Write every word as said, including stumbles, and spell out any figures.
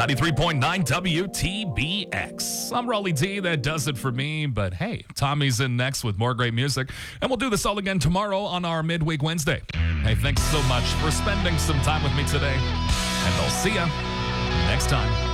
ninety-three point nine W T B X. I'm Raleigh D. That does it for me. But hey, Tommy's in next with more great music. And we'll do this all again tomorrow on our Midweek Wednesday. Hey, thanks so much for spending some time with me today. And I'll see you next time.